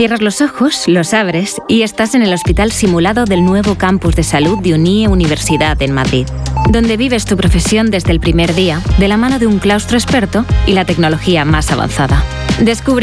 Cierras los ojos, los abres y estás en el hospital simulado del nuevo campus de salud de UNIE Universidad en Madrid, donde vives tu profesión desde el primer día, de la mano de un claustro experto y la tecnología más avanzada. Descubre